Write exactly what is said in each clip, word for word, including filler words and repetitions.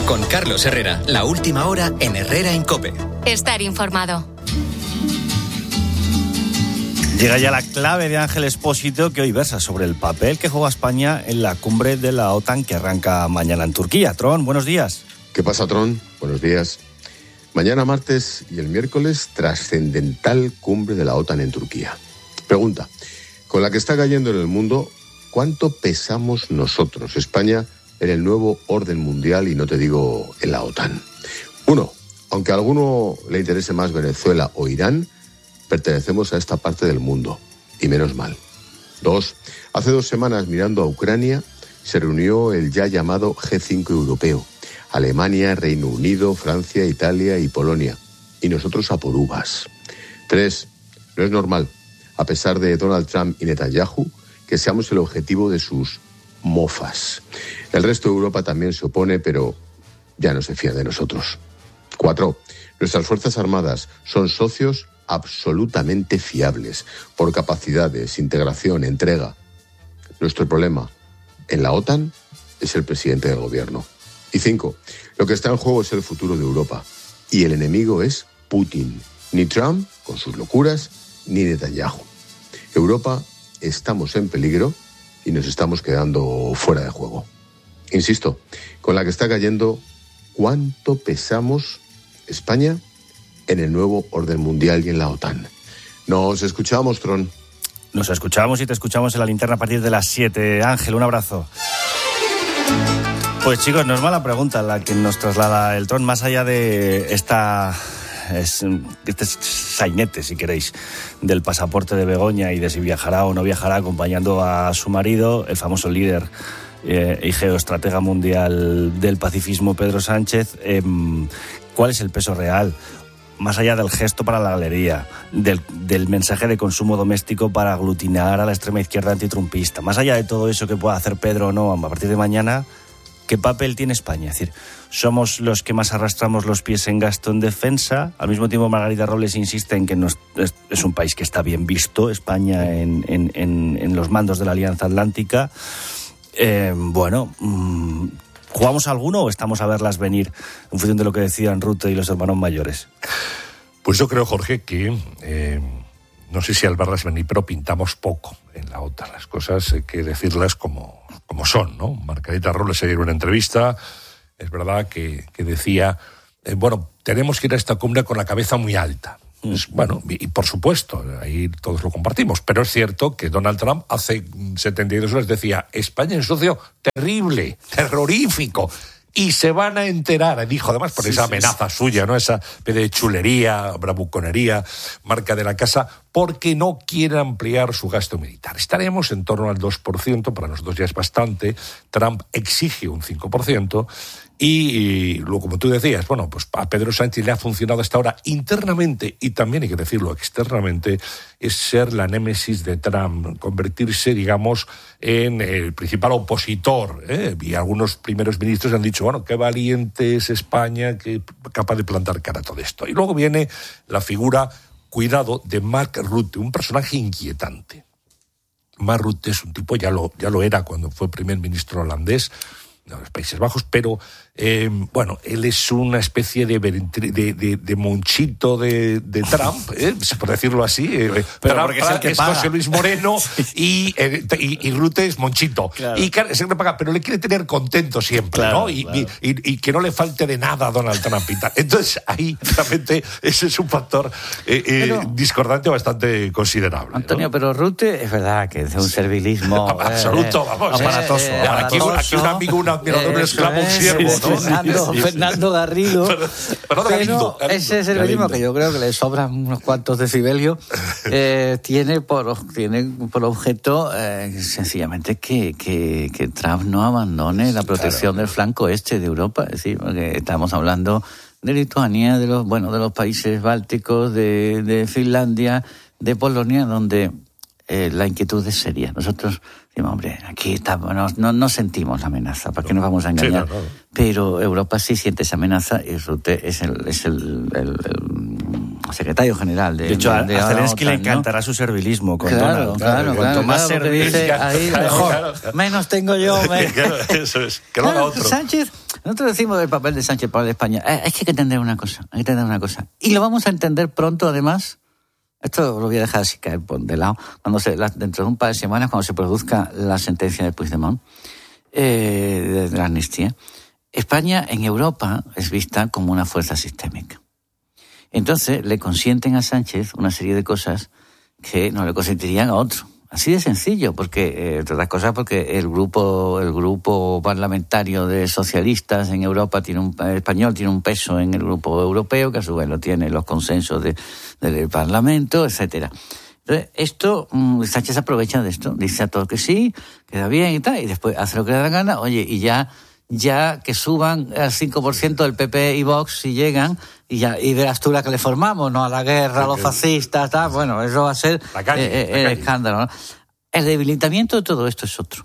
Con Carlos Herrera, la última hora en Herrera en COPE. Estar informado. Llega ya la clave de Ángel Expósito, que hoy versa sobre el papel que juega España en la cumbre de la OTAN que arranca mañana en Turquía. Tron, buenos días. ¿Qué pasa, Tron? Buenos días. Mañana martes y el miércoles, trascendental cumbre de la OTAN en Turquía. Pregunta, con la que está cayendo en el mundo, ¿cuánto pesamos nosotros, España, en el nuevo orden mundial y no te digo en la OTAN? Uno, aunque a alguno le interese más Venezuela o Irán, pertenecemos a esta parte del mundo, y menos mal. Dos, hace dos semanas, mirando a Ucrania, se reunió el ya llamado G cinco europeo. Alemania, Reino Unido, Francia, Italia y Polonia. Y nosotros a por uvas. Tres, no es normal, a pesar de Donald Trump y Netanyahu, que seamos el objetivo de sus mofas. El resto de Europa también se opone, pero ya no se fía de nosotros. Cuatro, nuestras Fuerzas Armadas son socios absolutamente fiables por capacidades, integración, entrega. Nuestro problema en la OTAN es el presidente del gobierno. Y cinco, lo que está en juego es el futuro de Europa. Y el enemigo es Putin. Ni Trump, con sus locuras, ni Netanyahu. Europa, estamos en peligro y nos estamos quedando fuera de juego. Insisto, con la que está cayendo, ¿cuánto pesamos España en el nuevo orden mundial y en la OTAN? Nos escuchamos, Tron. Nos escuchamos y te escuchamos en la linterna a partir de las siete. Ángel, un abrazo. Pues chicos, no es mala pregunta la que nos traslada el Tron, más allá de esta, es, este sainete, si queréis, del pasaporte de Begoña y de si viajará o no viajará acompañando a su marido, el famoso líder eh, y geoestratega mundial del pacifismo, Pedro Sánchez. Eh, ¿Cuál es el peso real? Más allá del gesto para la galería, del, del mensaje de consumo doméstico para aglutinar a la extrema izquierda antitrumpista, más allá de todo eso que pueda hacer Pedro o no a partir de mañana, ¿qué papel tiene España? Es decir, somos los que más arrastramos los pies en gasto en defensa. Al mismo tiempo, Margarita Robles insiste en que nos, es, es un país que está bien visto, España, en, en, en, en los mandos de la Alianza Atlántica. Eh, bueno, mmm, ¿jugamos alguno o estamos a verlas venir en función de lo que decían Rutte y los hermanos mayores? Pues yo creo, Jorge, que eh, no sé si al verlas venir, pero pintamos poco en la OTAN. Las cosas hay que decirlas como... como son, ¿no? Margarita Robles ayer en una entrevista, es verdad que, que decía, eh, bueno, tenemos que ir a esta cumbre con la cabeza muy alta. Mm. Es, bueno, y, y por supuesto, ahí todos lo compartimos, pero es cierto que Donald Trump hace setenta y dos horas decía, España es un socio terrible, terrorífico, y se van a enterar, dijo además por sí, esa amenaza sí, suya, ¿no? Esa de chulería, bravuconería, marca de la casa, porque no quiere ampliar su gasto militar. Estaremos en torno al dos por ciento, para nosotros ya es bastante. Trump exige un cinco por ciento y, y luego, como tú decías, bueno, pues a Pedro Sánchez le ha funcionado hasta ahora internamente y también hay que decirlo externamente, es ser la némesis de Trump, convertirse, digamos, en el principal opositor, ¿eh? Y algunos primeros ministros han dicho, bueno, qué valiente es España, que capaz de plantar cara a todo esto. Y luego viene la figura, cuidado, de Mark Rutte, un personaje inquietante. Mark Rutte es un tipo, ya lo, ya lo era cuando fue primer ministro holandés, de los Países Bajos, pero eh, bueno, él es una especie de, de, de, de monchito de, de Trump, ¿eh? Por decirlo así. Eh, pero Trump porque es el que es paga. José Luis Moreno sí. y, eh, y, y Rutte es monchito. Claro. Y es el que paga, pero le quiere tener contento siempre, claro, ¿no? Y, claro. y, y, y que no le falte de nada a Donald Trump y tal. Entonces ahí realmente ese es un factor eh, pero, eh, discordante bastante considerable. Antonio, ¿no? Pero Rutte es verdad que es un servilismo absoluto, eh, vamos. Aparatoso. Eh, eh, aquí, aquí un amigo, un admirador, un esclavo, un siervo, ¿no? Fernando, Fernando Garrido. Pero, pero, pero ese servilismo, que yo creo que le sobran unos cuantos decibelios, eh, tiene, por, tiene por objeto eh, sencillamente que, que, que Trump no abandone la protección claro. del flanco este de Europa. Es decir, porque estamos hablando de Lituania, de los, bueno, de los países bálticos, de, de Finlandia, de Polonia, donde eh, la inquietud es seria. Nosotros decimos, hombre, aquí estamos, no, no, no sentimos la amenaza, ¿para qué nos vamos a engañar? Sí, no, no. Pero Europa sí siente esa amenaza y Rutte es el, es el, el, el secretario general de... De hecho, de, de a Zelensky le encantará ¿no? su servilismo con claro, Donald. Claro, claro. Cuanto claro, más claro, servicio, dice, ahí claro, mejor. Claro, claro. Menos tengo yo. Me... claro, eso es, que lo haga claro, otro. Sánchez, nosotros decimos del papel de Sánchez para España. Eh, es que hay que entender una cosa, hay que entender una cosa. Y lo vamos a entender pronto, además. Esto lo voy a dejar así caer de lado. Cuando se, la, dentro de un par de semanas, cuando se produzca la sentencia de Puigdemont, eh, de, de la amnistía, España en Europa es vista como una fuerza sistémica. Entonces le consienten a Sánchez una serie de cosas que no le consentirían a otro. Así de sencillo, porque, eh, entre otras cosas, porque el grupo, el grupo parlamentario de socialistas en Europa tiene un, el español tiene un peso en el grupo europeo, que a su vez lo tiene los consensos de, del Parlamento, etcétera. Entonces, esto, mmm, Sánchez aprovecha de esto, dice a todos que sí, queda bien y tal, y después hace lo que le da la gana, oye, y ya, ya que suban al cinco por ciento del P P y Vox si llegan, y ya, y verás tú la que le formamos, ¿no? A la guerra, a los fascistas, tal, bueno, eso va a ser la calle, eh, la el calle. escándalo, ¿no? El debilitamiento de todo esto es otro.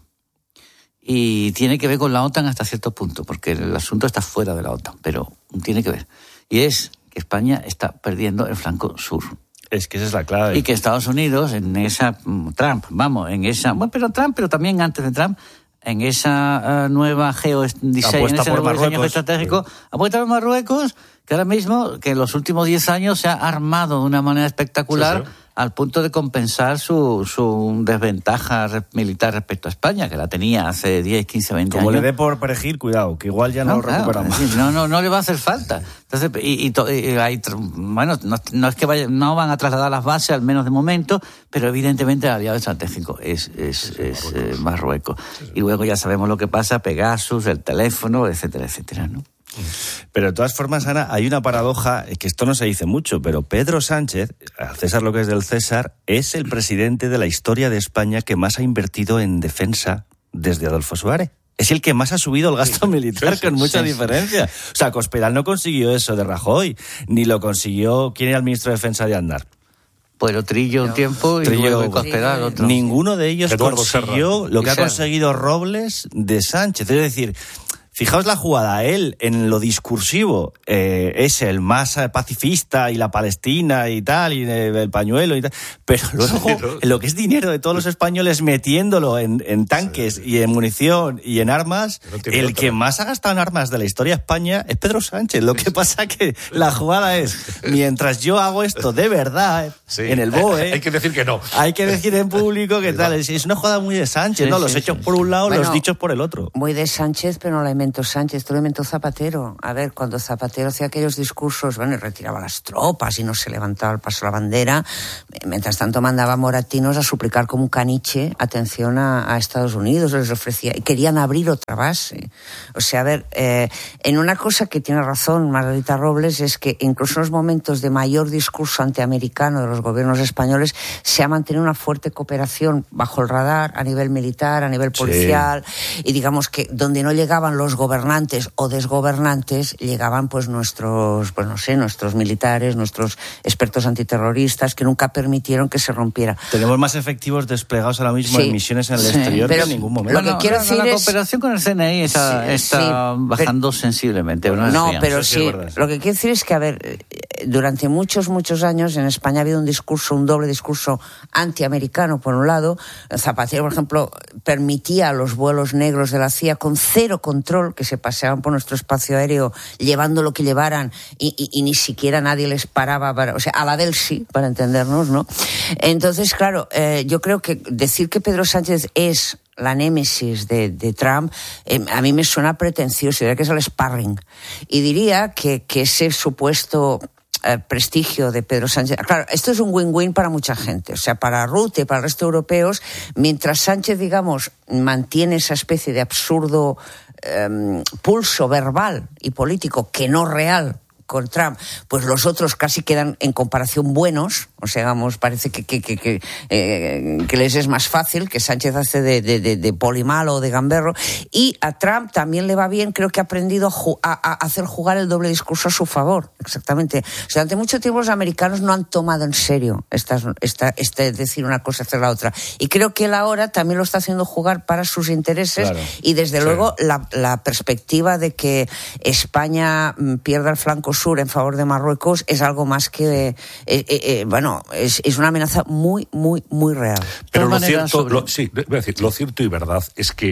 Y tiene que ver con la OTAN hasta cierto punto, porque el asunto está fuera de la OTAN, pero tiene que ver. Y es que España está perdiendo el flanco sur. Es que esa es la clave. Y que Estados Unidos, en esa, Trump, vamos, en esa, bueno, pero Trump, pero también antes de Trump, en esa uh, nueva geodiseño, en ese nuevo diseño estratégico, apuesta por Marruecos, que ahora mismo, que en los últimos diez años se ha armado de una manera espectacular, sí, sí, al punto de compensar su, su desventaja militar respecto a España, que la tenía hace diez, quince, veinte Como años. Como le dé por perejil, cuidado, que igual ya no, no lo claro, recuperamos. Sí, no, no, no le va a hacer falta. Entonces, y, y, y hay, bueno, no, no es que vaya, no van a trasladar las bases, al menos de momento, pero evidentemente el aliado estratégico es, es, sí, sí, es Marruecos. Eh, Marruecos. Sí, sí. Y luego ya sabemos lo que pasa, Pegasus, el teléfono, etcétera, etcétera, ¿no? Pero de todas formas, Ana, hay una paradoja, que esto no se dice mucho, pero Pedro Sánchez, al César lo que es del César, es el presidente de la historia de España que más ha invertido en defensa desde Adolfo Suárez. Es el que más ha subido el gasto militar, sí, sí, con mucha sí, diferencia. O sea, Cospedal no consiguió eso de Rajoy, ni lo consiguió... ¿Quién era el ministro de Defensa de Aznar? Pues lo Trillo un tiempo y Trillo, luego Cospedal otro. Ninguno de ellos Eduardo consiguió Serra. lo que ha conseguido Robles de Sánchez. Es decir... Fijaos la jugada, él en lo discursivo eh, es el más pacifista y la Palestina y tal, y el pañuelo y tal, pero luego en lo que es dinero de todos los españoles metiéndolo en, en tanques y en munición y en armas, no el que más ha gastado en armas de la historia de España es Pedro Sánchez. Lo que pasa que la jugada es, mientras yo hago esto de verdad, sí, en el B O E... Hay que decir que no. Hay que decir en público que tal, es una jugada muy de Sánchez, sí, ¿no? Los sí, hechos sí, por un lado, bueno, los dichos por el otro. Muy de Sánchez, pero no la inventó Sánchez, esto lo inventó Zapatero. A ver, cuando Zapatero hacía aquellos discursos, bueno, y retiraba las tropas y no se levantaba al paso la bandera, mientras tanto mandaba moratinos a suplicar como un caniche atención a, a Estados Unidos, les ofrecía, y querían abrir otra base. O sea, a ver, eh, en una cosa que tiene razón Margarita Robles es que incluso en los momentos de mayor discurso antiamericano de los gobiernos españoles se ha mantenido una fuerte cooperación bajo el radar a nivel militar, a nivel policial, sí, y digamos que donde no llegaban los gobernantes o desgobernantes, llegaban pues nuestros, pues no sé, nuestros militares, nuestros expertos antiterroristas, que nunca permitieron que se rompiera. Tenemos más efectivos desplegados ahora mismo, sí, en misiones en el sí, exterior pero que en ningún momento. Lo que no, quiero decir la es... cooperación con el C N I está, sí, está sí, bajando pero... sensiblemente. No, no pero sí, sí lo que quiero decir es que, a ver, durante muchos, muchos años en España ha habido un discurso, un doble discurso antiamericano, por un lado. Zapatero, por ejemplo, permitía los vuelos negros de la C I A con cero control, que se paseaban por nuestro espacio aéreo llevando lo que llevaran y, y, y ni siquiera nadie les paraba, para, o sea, a la del sí, para entendernos, ¿no? Entonces, claro, eh, yo creo que decir que Pedro Sánchez es la némesis de, de Trump, eh, a mí me suena pretencioso, diría que es el sparring. Y diría que, que ese supuesto eh, prestigio de Pedro Sánchez... Claro, esto es un win-win para mucha gente, o sea, para Rutte y para el resto de europeos, mientras Sánchez, digamos, mantiene esa especie de absurdo eh, pulso verbal y político que no real con Trump, pues los otros casi quedan en comparación buenos, o sea, vamos, parece que que que que, eh, que les es más fácil, que Sánchez hace de, de, de, de polimalo o de gamberro, y a Trump también le va bien, creo que ha aprendido a, ju- a, a hacer jugar el doble discurso a su favor, exactamente. O sea, durante mucho tiempo los americanos no han tomado en serio esta, esta, este decir una cosa, hacer la otra, y creo que él ahora también lo está haciendo jugar para sus intereses, claro, y desde sí. luego la, la perspectiva de que España pierda el flanco sur en favor de Marruecos es algo más que, eh, eh, eh, bueno, es, es una amenaza muy, muy, muy real. Pero lo cierto, sobre... lo, sí, voy a decir, lo cierto y verdad es que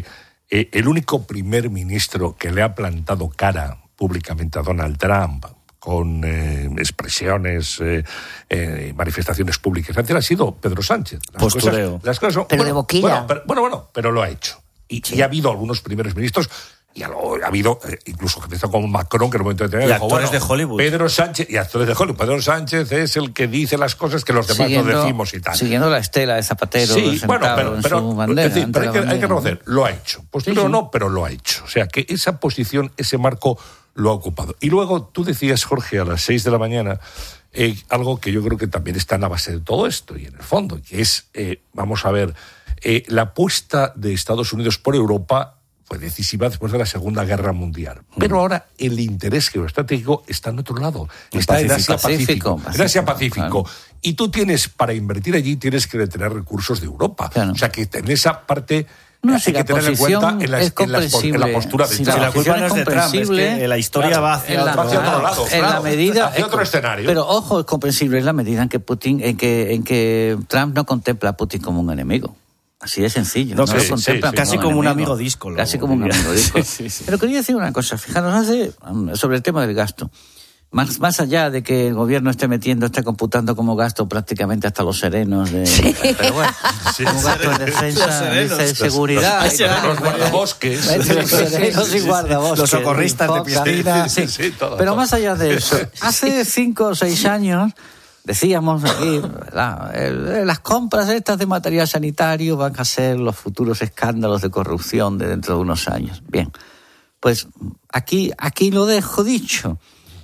eh, el único primer ministro que le ha plantado cara públicamente a Donald Trump con eh, expresiones, eh, eh, manifestaciones públicas, antes ha sido Pedro Sánchez. Las Postureo. Cosas, las cosas son, pero bueno, de boquilla. Bueno, pero, bueno, bueno, pero lo ha hecho. Y, sí. y ha habido algunos primeros ministros, y ha, ha habido eh, incluso gente como Macron, que en el momento de tener... Y dijo, actores bueno, de Hollywood. Pedro Sánchez, y actores de Hollywood. Pedro Sánchez es el que dice las cosas que los demás siguiendo, no decimos y tal. Siguiendo la estela de Zapatero. Sí, bueno, pero, pero, en su bandera, es decir, pero hay, que, bandera, hay que reconocer, lo ha hecho. Posterior sí, sí. no, pero lo ha hecho. O sea, que esa posición, ese marco lo ha ocupado. Y luego tú decías, Jorge, a las seis de la mañana, eh, algo que yo creo que también está en la base de todo esto y en el fondo, que es, eh, vamos a ver, eh, la apuesta de Estados Unidos por Europa fue decisiva después de la Segunda Guerra Mundial. Pero ahora el interés geoestratégico está en otro lado. Está en Asia-Pacífico. En Asia-Pacífico. Claro. Y tú tienes, para invertir allí, tienes que tener recursos de Europa. Claro. O sea, que en esa parte... No, hay si que tener en cuenta en la, en, la, en la postura de si Trump. La, la culpa no es de Trump, es que la historia claro, va hacia, la, otro, hacia otro lado. En claro, la medida, hacia otro escenario. Pero ojo, es comprensible en la medida en que Putin, en que, en que Trump no contempla a Putin como un enemigo. Así de sencillo. No, no sí, lo contempla sí, sí, casi como un amigo díscolo. Casi como un amigo díscolo. sí, sí. Pero quería decir una cosa. Fijaros, hace, sobre el tema del gasto. Más, más allá de que el gobierno esté metiendo, esté computando como gasto prácticamente hasta los serenos de... Sí. Pero bueno, sí. Como gasto de defensa, de seguridad... Los, los, los guardabosques. Los serenos y guardabosques. Los socorristas de piscina. Sí, sí, todo, Pero todo. Más allá de eso, hace cinco o seis años... Decíamos aquí, ¿verdad? El, las compras estas de material sanitario van a ser los futuros escándalos de corrupción de dentro de unos años. Bien, pues aquí, aquí lo dejo dicho.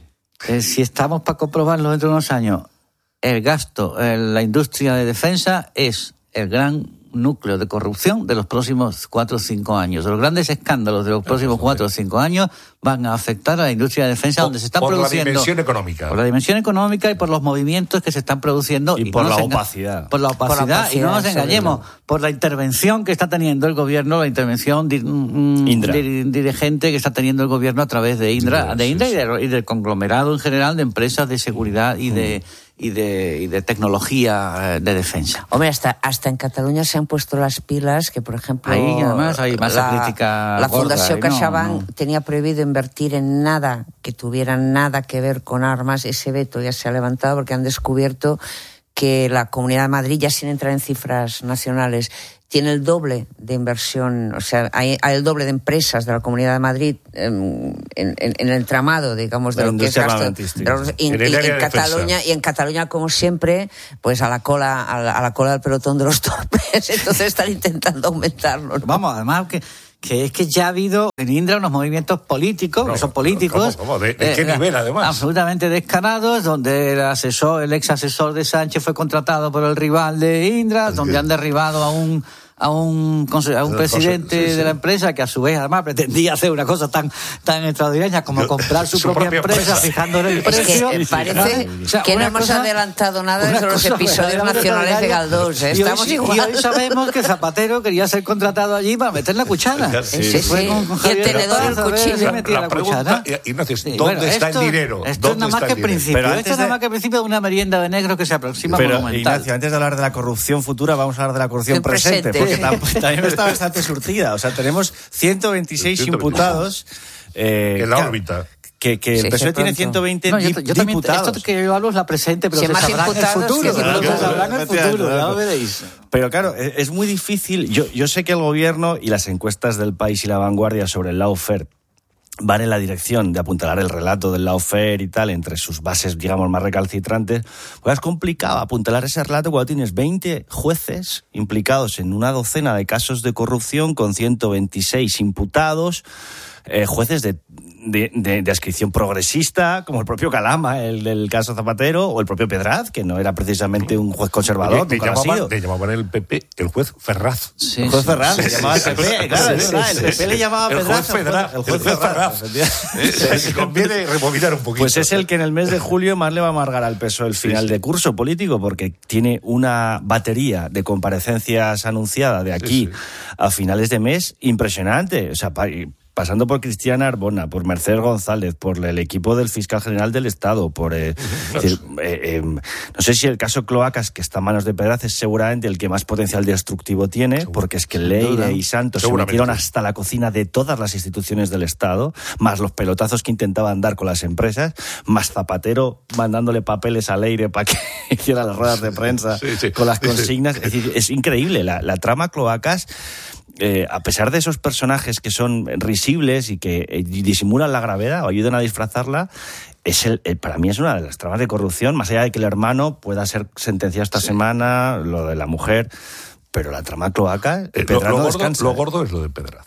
Eh, si estamos para comprobarlo dentro de unos años, el gasto en la industria de defensa es el gran núcleo de corrupción de los próximos cuatro o cinco años. Los grandes escándalos de los próximos cuatro o cinco años van a afectar a la industria de defensa, por, donde se está por produciendo... Por la dimensión económica. Por la dimensión económica y por los movimientos que se están produciendo. Y, y por, no la opacidad. por la opacidad. Por la opacidad. Y no nos engañemos, por la intervención que está teniendo el gobierno, la intervención di, Indra. Di, dirigente que está teniendo el gobierno a través de Indra, sí, de Indra sí, y, de, y del conglomerado en general de empresas de seguridad y de... y de, y de tecnología de defensa. Hombre, hasta, hasta en Cataluña se han puesto las pilas, que por ejemplo... Ahí además hay masa la, crítica La gorda, Fundación ¿eh? CaixaBank no, no. tenía prohibido invertir en nada que tuviera nada que ver con armas. Ese veto ya se ha levantado porque han descubierto que la Comunidad de Madrid, ya sin entrar en cifras nacionales, tiene el doble de inversión, o sea, hay, hay el doble de empresas de la Comunidad de Madrid en, en, en el entramado, digamos, de, de lo que es gasto. Y, en, y, en Cataluña, y en Cataluña, como siempre, pues a la cola, a la, a la cola del pelotón de los torpes, entonces están intentando aumentarlo, ¿no? Vamos, además que que es que ya ha habido en Indra unos movimientos políticos, no, que son políticos... ¿Cómo? ¿Cómo? ¿De, de qué eh, nivel, además? Absolutamente descarados, donde el asesor, el ex asesor de Sánchez fue contratado por el rival de Indra, es donde que... han derribado a un... a un, a un presidente sí, sí. de la empresa que a su vez además pretendía hacer una cosa tan tan extraordinaria como comprar su, su propia, propia empresa, empresa fijándole el precio. Es que parece o sea, que no hemos cosa, adelantado nada de los episodios nacionales de Galdós. ¿eh? Estamos y hoy, igual. Y hoy sabemos que Zapatero quería ser contratado allí para meter la cuchara. Sí, sí, sí. Con, con y el tenedor el cuchillo. La, la, la pregunta, Ignacio, sí. ¿dónde bueno, está esto, el dinero? Esto es nada más que el principio. Esto es nada más que el principio de una merienda de negro que se aproxima Pero, monumental. Ignacio, antes de hablar de la corrupción futura, vamos a hablar de la corrupción presente, porque también está bastante surtida. O sea, tenemos ciento veintiséis imputados. Eh, en la que, órbita. Que, que sí, el P S O E tiene ciento veinte no, yo, yo también, diputados. Esto que yo hablo es la presente, pero si se sabrá en el futuro. Se sabrá en el futuro, ya lo veréis. Pero claro, es, es muy difícil. Yo, yo sé que el gobierno y las encuestas del País y La Vanguardia sobre el lawfare van en la dirección de apuntalar el relato del lawfare y tal, entre sus bases, digamos, más recalcitrantes. Pues es complicado apuntalar ese relato cuando tienes veinte jueces implicados en una docena de casos de corrupción con ciento veintiséis imputados, eh, jueces de, de, de, de adscripción progresista, como el propio Calama, el del caso Zapatero, o el propio Pedraz, que no era precisamente un juez conservador. Le, le, llamaban, le llamaban el P P el juez Ferraz. Sí, el juez sí, Ferraz, sí, le llamaba el P P, sí, claro, sí, es verdad, sí, el P P le llamaba el Pedraz. Juez Ferraz, el juez Ferraz. Se conviene rebobinar un poquito. Pues es el que en el mes de julio más le va a amargar al P S O E el final sí, sí. de curso político, porque tiene una batería de comparecencias anunciada de aquí sí, sí. a finales de mes impresionante. O sea, para pasando por Cristiana Arbona, por Mercedes González, por el equipo del fiscal general del Estado, por eh, decir, eh, eh, no sé si el caso Cloacas, que está en manos de Pedraz, es seguramente el que más potencial destructivo tiene, Seguro. porque es que Leire y Santos se metieron hasta la cocina de todas las instituciones del Estado, más los pelotazos que intentaban dar con las empresas, más Zapatero mandándole papeles a Leire para que hiciera las ruedas de prensa sí, sí, con las consignas. Sí. Es decir, es increíble. La, la trama Cloacas, eh, a pesar de esos personajes que son risibles y que eh, disimulan la gravedad o ayudan a disfrazarla, es el, el, para mí es una de las tramas de corrupción, más allá de que el hermano pueda ser sentenciado esta sí. semana, lo de la mujer, pero la trama Cloaca, eh, lo, lo, no gordo, lo gordo es lo de Pedraz.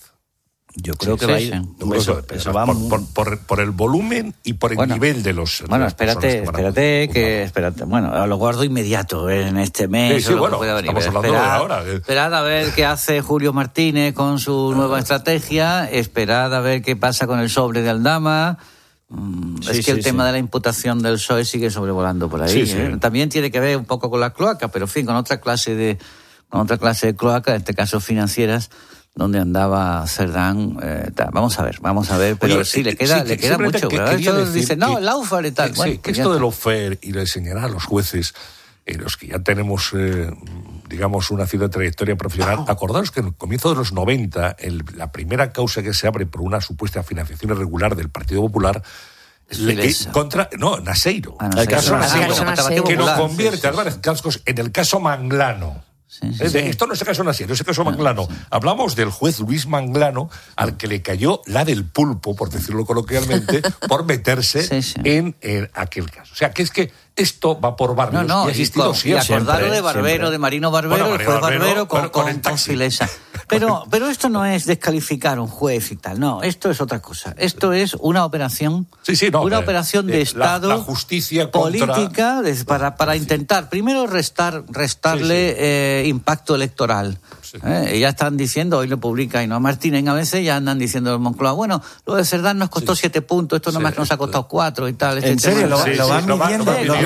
Yo creo sí, que sí, va a ir. Sí. Eso, eso, eso va por, por, por, por el volumen y por el bueno, nivel de los. Bueno, de espérate, que espérate, que. Espérate, bueno, a lo guardo inmediato en este mes. Sí, sí, bueno, estamos hablando esperad, de ahora. Esperad a ver qué hace Julio Martínez con su nueva estrategia. Esperad a ver qué pasa con el sobre de Aldama. Mm, sí, es que sí, el sí. tema de la imputación del P S O E sigue sobrevolando por ahí. Sí, sí. ¿eh? También tiene que ver un poco con la cloaca, pero en fin, con otra clase de, con otra clase de cloaca, en este caso financieras, donde andaba Cerdán. Eh, vamos a ver, vamos a ver, pero Oye, sí, le queda, sí, le queda mucho. Que, ¿verdad? Dice, no, el Lawfare y tal. Que, bueno, sí, que esto del lawfare y de señalar a los jueces, eh, los que ya tenemos, eh, digamos, una cierta trayectoria profesional, oh. acordaros que en el comienzo de los noventa, el, la primera causa que se abre por una supuesta financiación irregular del Partido Popular, Le, que, contra no Naseiro, ah, no, el caso Naseiro, Naseiro, que lo convierte sí, sí, Álvarez Cascos en el caso Manglano. Sí, sí, sí. Esto no es el caso Naseiro, es el caso no, Manglano. Sí. Hablamos del juez Luis Manglano, al que le cayó la del pulpo, por decirlo coloquialmente, por meterse sí, sí. En, en aquel caso. O sea, que es que esto va por barrios. No, no, y ha existido y, siempre. Y acordaros de Barbero, siempre. de Marino Barbero, bueno, el juez Barbero, Barbero con, con, con, con Filesa. Pero, pero esto no es descalificar a un juez y tal, no, esto es otra cosa. Esto es una operación, sí, sí, no, una eh, operación de eh, Estado, la, la justicia contra... política, de, para, para intentar, primero, restar, restarle sí, sí. Eh, impacto electoral. Sí. Eh, ya están diciendo, hoy lo publica Ainhoa Martínez a veces, ya andan diciendo en Moncloa, bueno, lo de Cerdán nos costó sí. siete puntos, esto sí, nomás nos ha costado cuatro y tal. ¿En serio? ¿Lo, sí, lo van sí, midiendo? Lo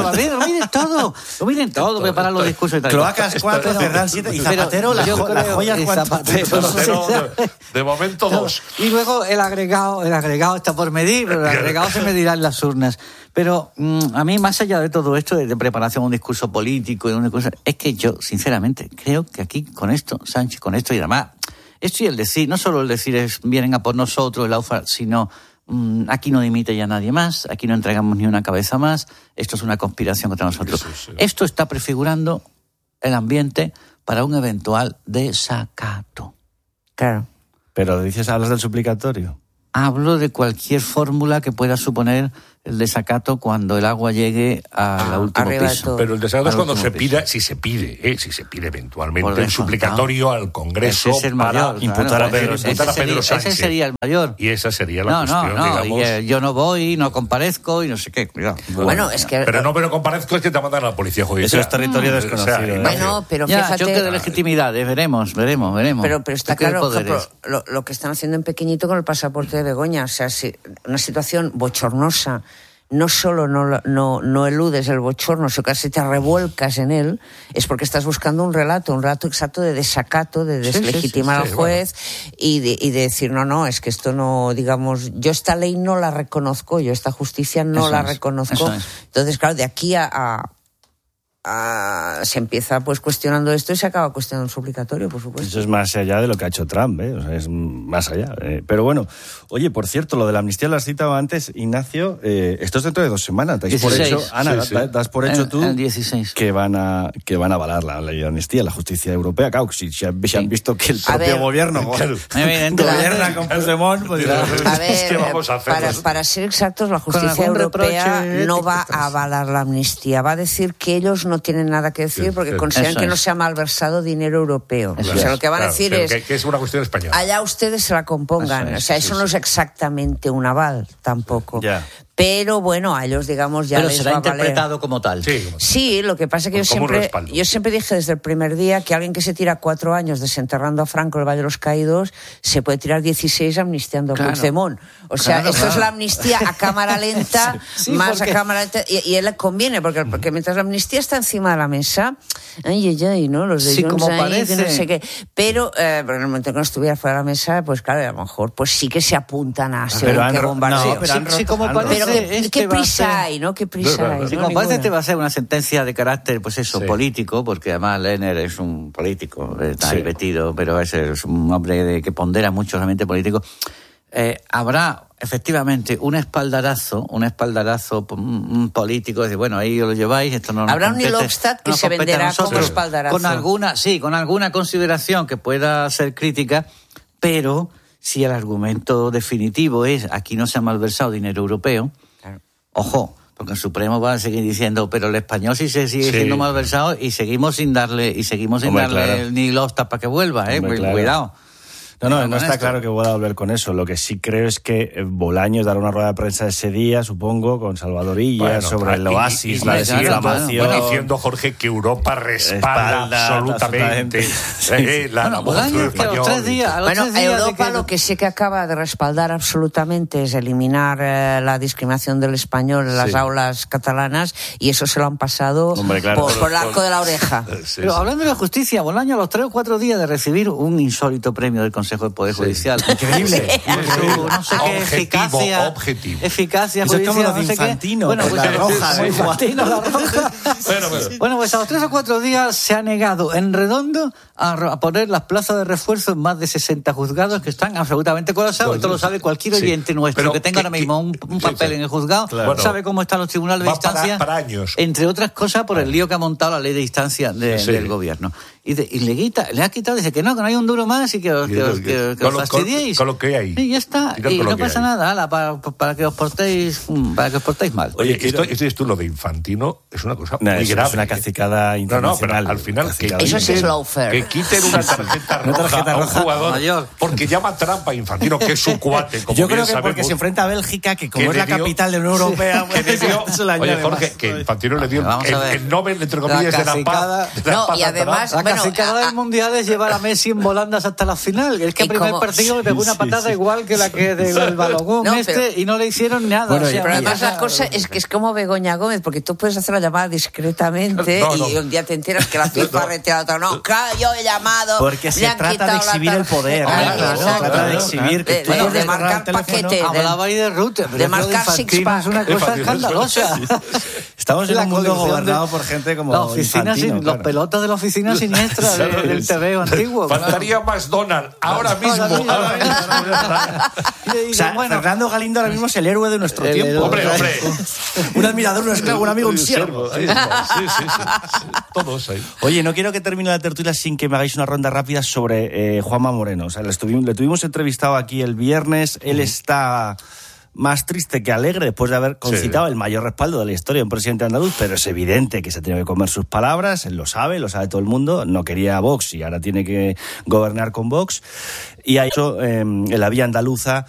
miren todo, lo miren todo, preparan los discursos y tal. Cloacas cuatro, Cerdán siete y Zapatero, las joyas Zapatero. De momento dos. Y luego el agregado, el agregado está por medir, pero el agregado se medirá en las urnas. Pero mmm, a mí, más allá de todo esto, de, de preparación a un discurso político y un discurso, es que yo, sinceramente, creo que aquí con esto, Sánchez, con esto y además, esto y el decir, no solo el decir es vienen a por nosotros, el AUFA, sino mmm, aquí no dimite ya nadie más, aquí no entregamos ni una cabeza más, esto es una conspiración contra nosotros. Sí, sí. Esto está prefigurando el ambiente para un eventual desacato. Claro. Pero dices, hablas del suplicatorio. Hablo de cualquier fórmula que pueda suponer el desacato cuando el agua llegue al ah, último piso. Pero el desacato es cuando se pida, si se pide, ¿eh? si se pide eventualmente el suplicatorio al Congreso es el mayor, para imputar, claro, a, Pedro, ese, imputar ese a Pedro sería, Sánchez. Ese sería el mayor. Y esa sería la no, cuestión, no, no, digamos. Y, eh, yo no voy, no comparezco y no sé qué. Cuidado. Bueno, bueno, es que... Pero no, pero comparezco es que te mandan a la policía judicial. Eso es territorio mm. desconocido. O sea, ¿eh? Bueno, pero ya, fíjate... choque de legitimidades, veremos, veremos, veremos. Pero, pero está claro que lo, lo que están haciendo en pequeñito con el pasaporte de Begoña, o sea, si, una situación bochornosa, no solo no, no, no eludes el bochorno, sino que casi te revuelcas en él, es porque estás buscando un relato, un relato exacto de desacato, de deslegitimar sí, sí, sí, al juez sí, bueno. y, de, y de decir, no, no, es que esto no, digamos, yo esta ley no la reconozco, yo esta justicia no eso la es, reconozco. Es. Entonces, claro, de aquí a... a Uh, se empieza pues cuestionando esto y se acaba cuestionando el suplicatorio, por supuesto. Eso es más allá de lo que ha hecho Trump, ¿eh? O sea, es más allá. Eh. Pero bueno, oye, por cierto, lo de la amnistía lo has citado antes, Ignacio, eh, esto es dentro de dos semanas. ¿Das por hecho, Ana, sí, sí. das por hecho tú el, el dieciséis. que van a que van a avalar la ley de amnistía, la justicia europea? Claro, si se han, sí. han visto que el propio ver, gobierno claro, gobierna con Puigdemont, pues claro. a ver, ¿qué vamos a hacer? Para, para ser exactos, la justicia europea no va a avalar la amnistía, va a decir que ellos no tienen nada que decir porque consideran Eso que es. no se ha malversado dinero europeo. Eso o sea, lo que van claro, a decir es... Que, que es una cuestión española. Allá ustedes se la compongan. Eso es, o sea, eso sí, no es exactamente un aval tampoco. Ya. pero bueno, a ellos, digamos, ya pero les será va a valer. interpretado como tal. Sí, como Sí, lo que pasa es que yo como un siempre, respaldo. yo siempre dije desde el primer día que alguien que se tira cuatro años desenterrando a Franco el Valle de los Caídos se puede tirar dieciséis amnistiando Claro. a Puigdemont. O sea, Claro, esto claro. es la amnistía a cámara lenta, Sí, más porque- a cámara lenta, y, y él le conviene, porque, porque mientras la amnistía está encima de la mesa, ay, ay, ay, ¿no? Los de Sí, Junts como ahí, que no parece. sé qué. Pero, eh, pero en el momento que no estuviera fuera de la mesa, pues claro, a lo mejor, pues sí que se apuntan a según Pero han qué ro- bombardeo. no, pero han Sí, sí, roto- como han parece- Pero roto- qué, este qué va a prisa ser- hay, ¿no? Qué prisa No, no, hay. no. Sí, ¿no? como parece, Ninguna. este va a ser una sentencia de carácter, pues eso, Sí. político, porque además Lehner es un político, está ahí Sí. metido, pero es, es un hombre de, que pondera mucho el ambiente político. Eh, habrá efectivamente un espaldarazo, un espaldarazo p- un político, decir, bueno, ahí lo lleváis, esto no nos Habrá un compete, Nilobstad que no nos se compete a venderá como nosotros. espaldarazo. Con alguna, sí, con alguna consideración que pueda ser crítica, pero si el argumento definitivo es aquí no se ha malversado dinero europeo, Claro. ojo, porque el Supremo va a seguir diciendo, pero el español sí se sigue Sí. siendo malversado y seguimos sin darle y seguimos sin Hombre, darle claro. ni los para que vuelva, eh, Hombre, Pues claro. cuidado. No, no, Cuidado no con está esto. claro que voy a volver con eso. Lo que sí creo es que eh, Bolaños dará una rueda de prensa ese día, supongo, con Salvador Illa, Bueno, sobre el y- oasis, y- la y- desinflamación. Bueno, diciendo, Jorge, que Europa respalda Respalda absolutamente absolutamente. eh, la Bueno, la Bolaños, voz que a los español. tres días, a los Bueno, tres días de Europa que- lo que sí que acaba de respaldar absolutamente es eliminar eh, la discriminación del español en las Sí. aulas catalanas y eso se lo han pasado Hombre, claro. por, por el arco de la oreja. Sí, Pero sí. hablando de la justicia, Bolaño a los tres o cuatro días de recibir un insólito premio del Consejo del Poder Judicial. Increíble. Por su, no sé qué Objetivo, eficacia. objetivo. Eficacia Eso es como judicial, lo de no sé qué. Infantino, Bueno, con pues, la roja, como ¿eh? Infantino, la roja. Bueno, bueno. Bueno, pues a los tres o cuatro días se ha negado en redondo a, ro- a poner las plazas de refuerzo en más de sesenta juzgados que están absolutamente colapsados. Esto lo sabe cualquier Sí. oyente nuestro Pero que tenga que- ahora mismo un, un sí, papel sí. en el juzgado. Claro. Sabe cómo están los tribunales de Va para- instancia. para años. Entre otras cosas por el lío que ha montado la ley de instancia de- Sí. del gobierno. Y, de- y le, quita, le ha quitado, dice que no, que no hay un duro más y que os, Y que lo os, que- que- que con os lo- fastidiéis. con- con lo que hay. Y ya está. Tirad Y con lo no que pasa hay. nada, ala, para, para que os portéis, mm, para que os portéis mal. Oye, Oye, esto, quiero- esto es tú, lo de Infantino es una cosa No, muy eso grave. es una cacicada No, no, internacional. pero al final que Cacicada. Eso sí es quiten- lawfare. que quiten una tarjeta Una roja tarjeta a un roja jugador mayor. porque llama trampa a Infantino, que es su cuate, como Yo bien creo que porque sabemos. se enfrenta a Bélgica, que como Que es le la dio- capital de la Unión Europea, que le dio- eso le oye, añade Jorge, más. que Infantino le dio Vamos a el, ver. el Nobel, entre La comillas, de la cacicada- paz. de la No, paz y además- La Bueno, cacicada a- del mundial es llevar a Messi en volandas hasta la final. Es que Y el primer como- partido le pegó una Sí, patada sí. igual que la que del balogón No, este pero- y no le hicieron nada. Bueno, o sea, y- Pero Y además ya- la cosa es que es como Begoña Gómez, porque tú puedes hacer la llamada discretamente No, no. y un día te enteras que la FIFA ha retirado otra. No, claro, yo he llamado. Porque se le han trata de quitado la exhibir el poder. tarjeta. Claro, Ay, claro, exacto. se trata de exhibir que De- tú de- puedes de agarrar marcar el teléfono. paquete. Hablaba ahí de Rutte, pero de es que lo marcar Infantino six-pack. es una cosa Infantino, escandalosa. Estamos en La un mundo colección de- gobernado por gente como la oficina Infantino, sin- claro. Los pelotas de la oficina siniestra de- del T V antiguo. Faltaría más Donald, ahora mismo. Ahora mismo. ahora mismo. Y le O sea, dicen, bueno, Fernando Galindo ahora mismo es el héroe de nuestro El tiempo. héroe. Hombre, hombre. Un admirador, un esclavo, un amigo, un siervo. Sí, sí, sí, sí, sí. Todos ahí. Oye, no quiero que termine la tertulia sin que me hagáis una ronda rápida sobre eh, Juanma Moreno. O sea, le, estuvimos, le tuvimos entrevistado aquí el viernes. Él está más triste que alegre después de haber concitado Sí. el mayor respaldo de la historia de un presidente andaluz, pero es evidente que se tiene que comer sus palabras. Él lo sabe, lo sabe todo el mundo. No quería Vox y ahora tiene que gobernar con Vox. Y ha hecho eh, en la vía andaluza